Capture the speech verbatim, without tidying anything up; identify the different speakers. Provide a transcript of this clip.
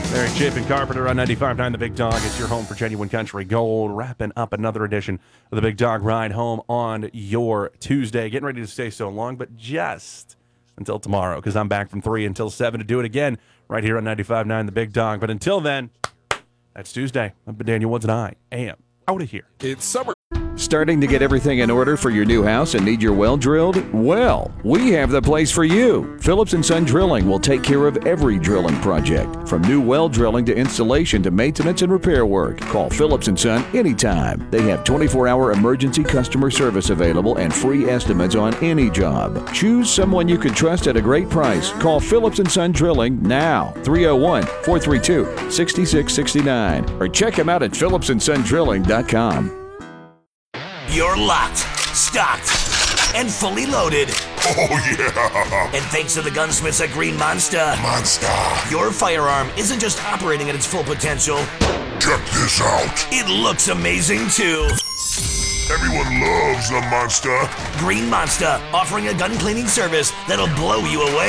Speaker 1: Eric Chip and Carpenter on ninety-five point nine The Big Dog. It's your home for genuine country gold. Wrapping up another edition of The Big Dog Ride Home on your Tuesday. Getting ready to stay so long, but just until tomorrow, because I'm back from three until seven to do it again right here on ninety-five point nine The Big Dog. But until then, that's Tuesday. I'm Daniel Woods, and I am out of here.
Speaker 2: It's summer.
Speaker 3: Starting to get everything in order for your new house and need your well drilled? Well, we have the place for you. Phillips and Son Drilling will take care of every drilling project, from new well drilling to installation to maintenance and repair work. Call Phillips and Son anytime. They have twenty-four hour emergency customer service available and free estimates on any job. Choose someone you can trust at a great price. Call Phillips and Son Drilling now, three oh one, four three two, six six six nine, or check them out at phillips and son drilling dot com.
Speaker 4: You're locked, stocked, and fully loaded.
Speaker 5: Oh, yeah!
Speaker 4: And thanks to the gunsmiths at Green Monster,
Speaker 5: Monster!
Speaker 4: your firearm isn't just operating at its full potential.
Speaker 5: Check this out!
Speaker 4: It looks amazing, too.
Speaker 5: Everyone loves a monster.
Speaker 4: Green Monster, offering a gun cleaning service that'll blow you away.